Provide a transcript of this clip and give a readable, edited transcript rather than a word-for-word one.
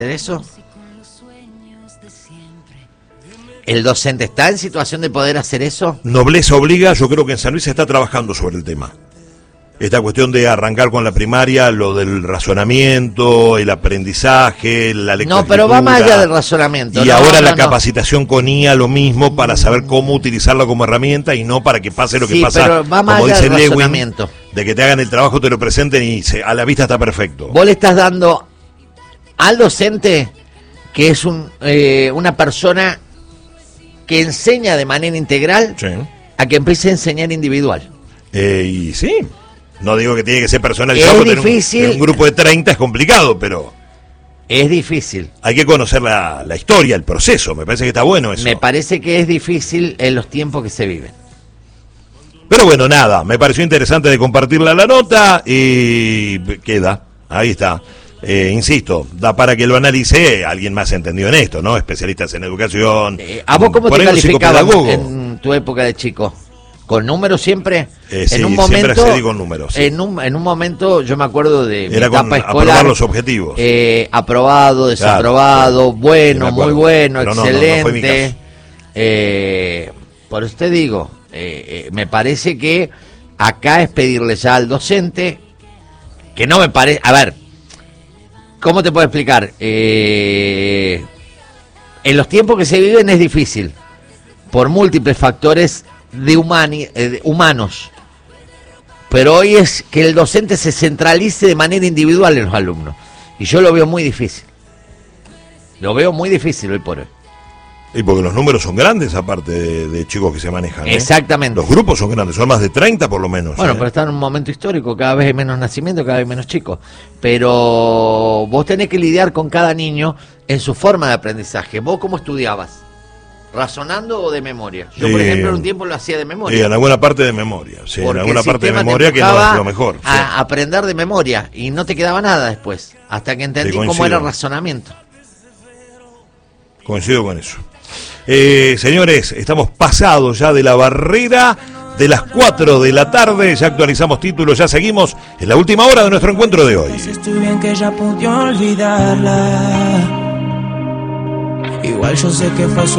eso? ¿El docente está en situación de poder hacer eso? Nobleza obliga, yo creo que en San Luis se está trabajando sobre el tema. Esta cuestión de arrancar con la primaria, lo del razonamiento, el aprendizaje, la lectura. No, pero va más allá del razonamiento. Y ahora la capacitación con IA, lo mismo, para saber cómo utilizarlo como herramienta y no para que pase lo que pasa, pero va más como allá dice del Lewin, razonamiento. de que te hagan el trabajo, te lo presenten y a la vista está perfecto. Vos le estás dando al docente, que es una persona que enseña de manera integral, Sí. a que empiece a enseñar individual. Y sí, no digo que tiene que ser personalizado, Es porque difícil. en un grupo de 30 es complicado, pero Es difícil. hay que conocer la historia, el proceso. Me parece que está bueno eso. Me parece que es difícil en los tiempos que se viven. Pero bueno, nada, me pareció interesante de compartirla la nota y queda, ahí está. Insisto, da para que lo analice alguien más entendido en esto, ¿no? Especialistas en educación. ¿A vos cómo por te ahí un calificaban psicopedagogo. en tu época de chico? ¿Con números siempre? Sí, en un siempre momento, accedí con números, sí. en un momento yo me acuerdo de mi Era con etapa escolar. aprobar los objetivos. Aprobado, desaprobado, Claro, bueno, me acuerdo. muy bueno, Pero no excelente. fue mi caso. Por eso te digo, me parece que acá es pedirle ya al docente, que no me parece... A ver, ¿cómo te puedo explicar? En los tiempos que se viven es difícil, por múltiples factores de humanos. Pero hoy es que el docente se centralice de manera individual en los alumnos. Y yo lo veo muy difícil. Lo veo muy difícil hoy por hoy. Y porque los números son grandes, aparte de chicos que se manejan. Exactamente. Los grupos son grandes, son más de 30 por lo menos. Bueno, pero está en un momento histórico, cada vez hay menos nacimientos, cada vez menos chicos. Pero vos tenés que lidiar con cada niño en su forma de aprendizaje. ¿Vos cómo estudiabas? ¿Razonando o de memoria? Yo, por ejemplo, en un tiempo lo hacía de memoria. Sí, en alguna parte de memoria. Sí, en Porque alguna el parte de sistema memoria te que no es empujaba lo mejor. Sí. A aprender de memoria y no te quedaba nada después, hasta que entendí cómo era el razonamiento. Coincido con eso. Señores, estamos pasados ya de la barrera de las 4 de la tarde, ya actualizamos títulos, ya seguimos en la última hora de nuestro encuentro de hoy. Estoy bien que ya pude olvidarla. Igual yo sé que fue su